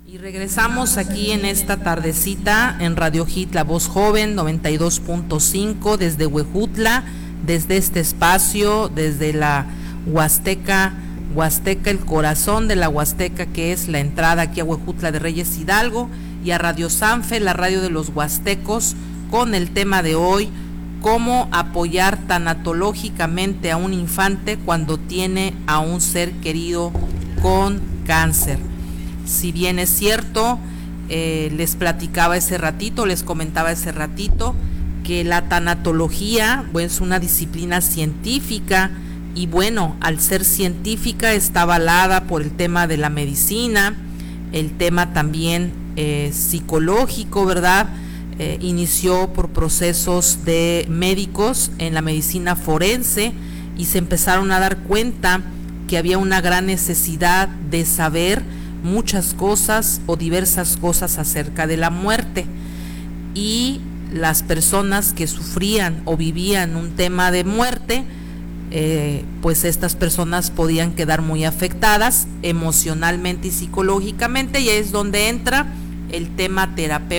Y regresamos aquí en esta tardecita en Radio Hit, La Voz Joven, 92.5, desde Huejutla, desde este espacio, desde la Huasteca, el corazón de la Huasteca, que es la entrada aquí a Huejutla de Reyes Hidalgo, y a Radio Sanfe, la radio de los huastecos, con el tema de hoy: cómo apoyar tanatológicamente a un infante cuando tiene a un ser querido con cáncer. Si bien es cierto, les comentaba ese ratito, que la tanatología, pues, es una disciplina científica, y bueno, al ser científica está avalada por el tema de la medicina, el tema también psicológico, ¿verdad? Inició por procesos de médicos en la medicina forense, y se empezaron a dar cuenta que había una gran necesidad de saber muchas cosas o diversas cosas acerca de la muerte, y las personas que sufrían o vivían un tema de muerte, pues estas personas podían quedar muy afectadas emocionalmente y psicológicamente, y es donde entra el tema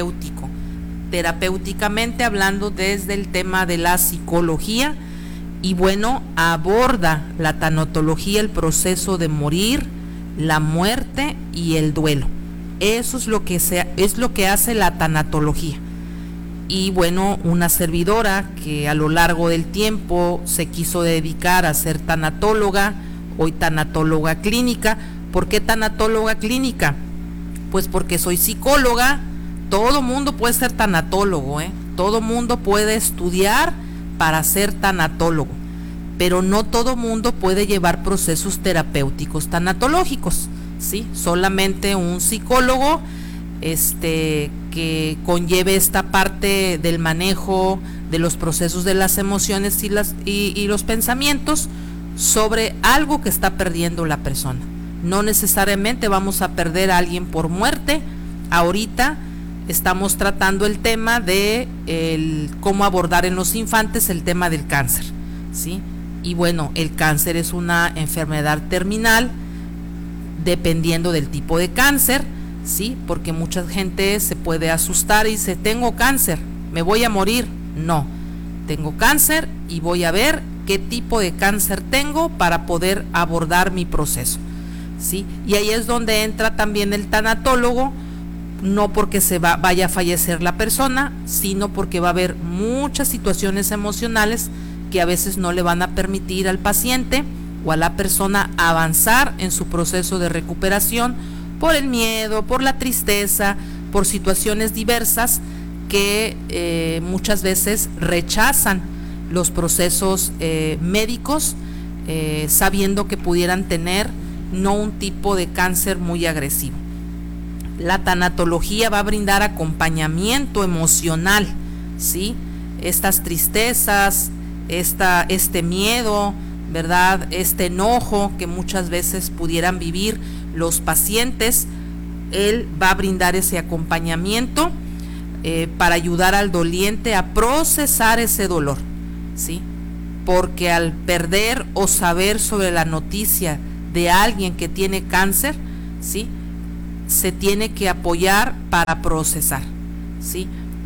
terapéuticamente hablando, desde el tema de la psicología. Y bueno, aborda la tanatología el proceso de morir, la muerte y el duelo. Eso es lo que hace la tanatología. Y bueno, una servidora que a lo largo del tiempo se quiso dedicar a ser tanatóloga, hoy tanatóloga clínica. ¿Por qué tanatóloga clínica? Pues porque soy psicóloga. Todo mundo puede ser tanatólogo, todo mundo puede estudiar para ser tanatólogo, pero no todo mundo puede llevar procesos terapéuticos tanatológicos, ¿sí? Solamente un psicólogo que conlleve esta parte del manejo de los procesos de las emociones y los pensamientos sobre algo que está perdiendo la persona. No necesariamente vamos a perder a alguien por muerte. Ahorita estamos tratando el tema de cómo abordar en los infantes el tema del cáncer, ¿sí? Y bueno, el cáncer es una enfermedad terminal, dependiendo del tipo de cáncer, ¿sí? Porque mucha gente se puede asustar y dice: tengo cáncer, me voy a morir. No, tengo cáncer y voy a ver qué tipo de cáncer tengo para poder abordar mi proceso, ¿sí? Y ahí es donde entra también el tanatólogo, no porque vaya a fallecer la persona, sino porque va a haber muchas situaciones emocionales que a veces no le van a permitir al paciente o a la persona avanzar en su proceso de recuperación, por el miedo, por la tristeza, por situaciones diversas que muchas veces rechazan los procesos médicos, sabiendo que pudieran tener no un tipo de cáncer muy agresivo. La tanatología va a brindar acompañamiento emocional, ¿sí? Estas tristezas, este miedo, ¿verdad? Este enojo que muchas veces pudieran vivir los pacientes, él va a brindar ese acompañamiento para ayudar al doliente a procesar ese dolor, ¿sí? Porque al perder o saber sobre la noticia de alguien que tiene cáncer, ¿sí?, se tiene que apoyar para procesar, ¿sí?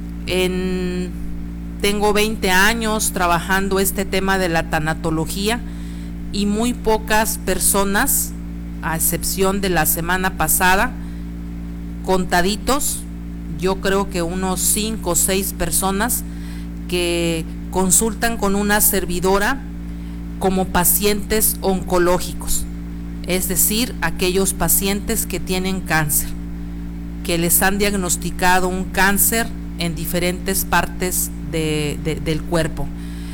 Tengo 20 años trabajando este tema de la tanatología, y muy pocas personas, a excepción de la semana pasada, contaditos, yo creo que unos 5 o 6 personas que consultan con una servidora como pacientes oncológicos, es decir, aquellos pacientes que tienen cáncer, que les han diagnosticado un cáncer en diferentes partes del cuerpo.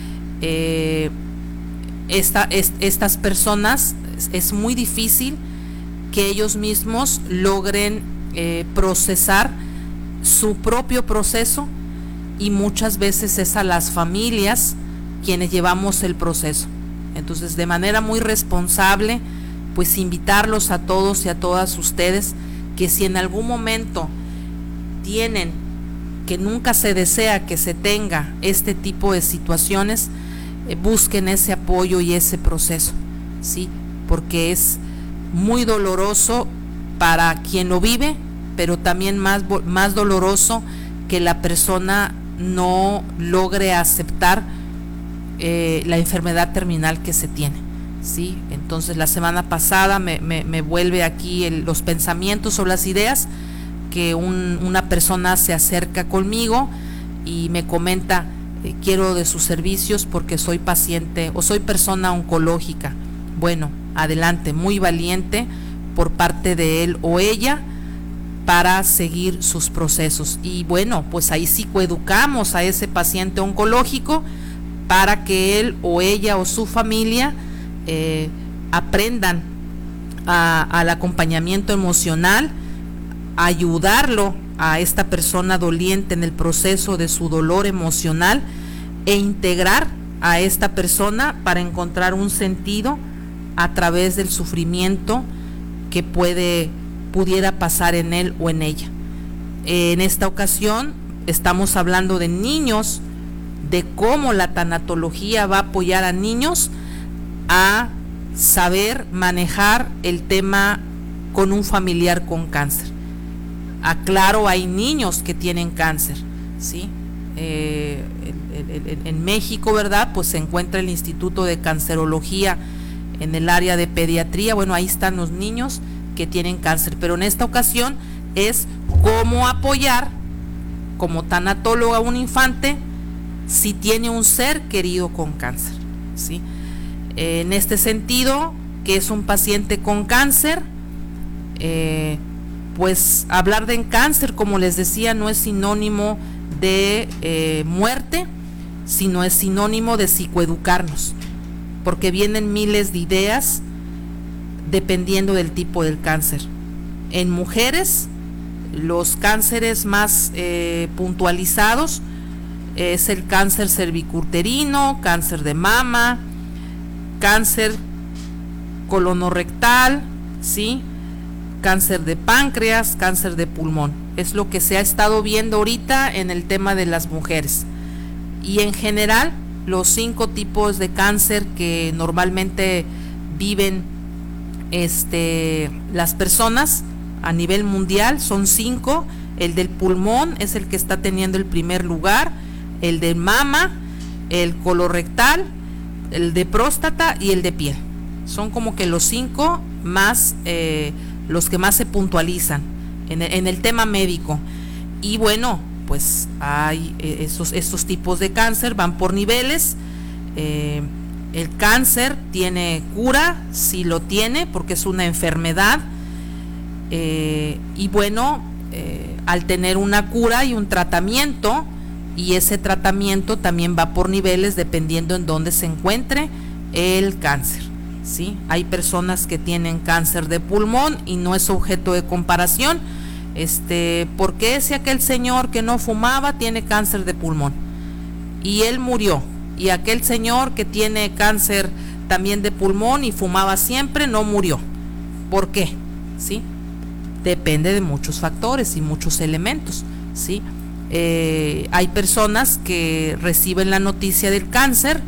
Estas personas, es muy difícil que ellos mismos logren procesar su propio proceso, y muchas veces es a las familias quienes llevamos el proceso. Entonces, de manera muy responsable, pues invitarlos a todos y a todas ustedes que si en algún momento tienen, que nunca se desea que se tenga este tipo de situaciones, busquen ese apoyo y ese proceso, ¿sí? Porque es muy doloroso para quien lo vive, pero también más doloroso que la persona no logre aceptar la enfermedad terminal que se tiene, ¿sí? Entonces la semana pasada me vuelve aquí los pensamientos o las ideas que una persona se acerca conmigo y me comenta, quiero de sus servicios porque soy paciente o soy persona oncológica. Bueno, adelante, muy valiente por parte de él o ella para seguir sus procesos. Y bueno, pues ahí psicoeducamos a ese paciente oncológico para que él o ella o su familia aprendan al acompañamiento emocional, ayudarlo a esta persona doliente en el proceso de su dolor emocional e integrar a esta persona para encontrar un sentido a través del sufrimiento que pudiera pasar en él o en ella. En esta ocasión estamos hablando de niños, de cómo la tanatología va a apoyar a niños a saber manejar el tema con un familiar con cáncer. Aclaro, hay niños que tienen cáncer, ¿sí? En México, ¿verdad? Pues se encuentra el Instituto de Cancerología en el área de pediatría. Bueno, ahí están los niños que tienen cáncer, pero en esta ocasión es cómo apoyar como tanatóloga a un infante si tiene un ser querido con cáncer, ¿sí? En este sentido, que es un paciente con cáncer, pues hablar de cáncer, como les decía, no es sinónimo de muerte, sino es sinónimo de psicoeducarnos, porque vienen miles de ideas dependiendo del tipo del cáncer. En mujeres, los cánceres más puntualizados es el cáncer cervicuterino, cáncer de mama, cáncer colonorrectal, ¿sí? Cáncer de páncreas, cáncer de pulmón. Es lo que se ha estado viendo ahorita en el tema de las mujeres. Y en general, los 5 tipos de cáncer que normalmente viven las personas a nivel mundial son 5. El del pulmón es el que está teniendo el primer lugar, el de mama, el colorectal, el de próstata y el de piel. Son como que los 5 más, los que más se puntualizan en el tema médico. Y bueno, pues hay estos tipos de cáncer, van por niveles. El cáncer tiene cura, sí lo tiene, porque es una enfermedad. Y bueno, al tener una cura y un tratamiento, y ese tratamiento también va por niveles dependiendo en dónde se encuentre el cáncer, ¿sí? Hay personas que tienen cáncer de pulmón y no es objeto de comparación. ¿Por qué si aquel señor que no fumaba tiene cáncer de pulmón y él murió? Y aquel señor que tiene cáncer también de pulmón y fumaba siempre no murió. ¿Por qué? ¿Sí? Depende de muchos factores y muchos elementos, ¿sí? Hay personas que reciben la noticia del cáncer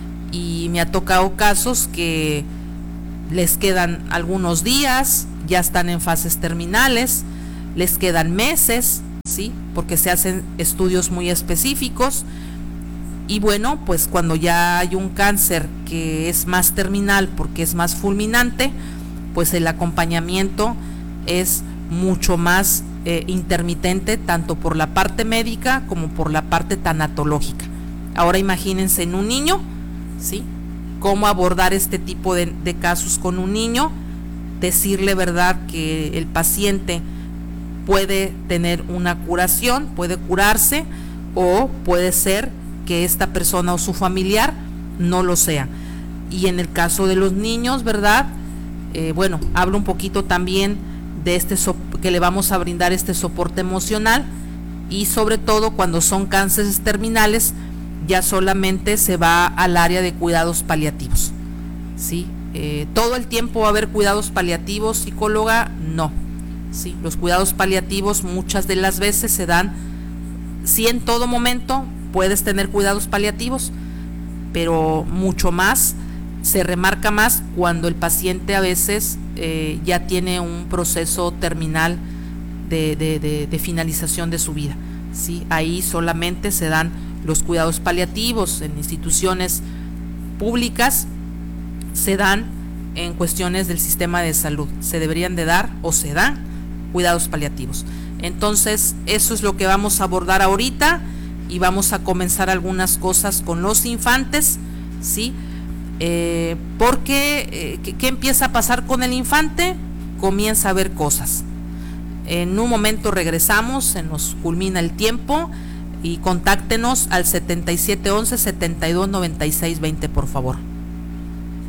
y me ha tocado casos que les quedan algunos días, ya están en fases terminales, les quedan meses, ¿sí? Porque se hacen estudios muy específicos. Y bueno, pues cuando ya hay un cáncer que es más terminal porque es más fulminante, pues el acompañamiento es mucho más intermitente, tanto por la parte médica como por la parte tanatológica. Ahora imagínense en un niño, ¿sí? Cómo abordar este tipo de casos con un niño, decirle, verdad, que el paciente puede tener una curación, puede curarse, o puede ser que esta persona o su familiar no lo sea. Y en el caso de los niños, ¿verdad? Bueno, hablo un poquito también de que le vamos a brindar este soporte emocional, y sobre todo cuando son cánceres terminales ya solamente se va al área de cuidados paliativos, ¿sí? Todo el tiempo va a haber cuidados paliativos, psicóloga, no, ¿sí? Los cuidados paliativos muchas de las veces se dan, sí, en todo momento puedes tener cuidados paliativos, pero mucho más, se remarca más cuando el paciente a veces ya tiene un proceso terminal de finalización de su vida, ¿sí? Ahí solamente se dan los cuidados paliativos en instituciones públicas, se dan en cuestiones del sistema de salud, se deberían de dar o se dan cuidados paliativos. Entonces eso es lo que vamos a abordar ahorita y vamos a comenzar algunas cosas con los infantes, ¿sí? Porque ¿qué empieza a pasar con el infante? Comienza a ver cosas. En un momento regresamos, se nos culmina el tiempo y contáctenos al 7711-729620, por favor.